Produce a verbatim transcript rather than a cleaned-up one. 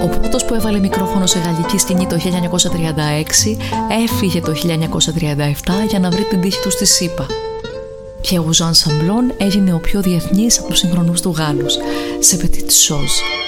Ο πρώτος που έβαλε μικρόφωνο σε γαλλική σκηνή το χίλια εννιακόσια τριάντα έξι έφυγε το χίλια εννιακόσια τριάντα επτά για να βρει την τύχη του στη ΣΥΠΑ. Και ο Ζαν Σαμπλόν έγινε ο πιο διεθνής από τους συγχρονούς του Γάλλους, σε petite chose.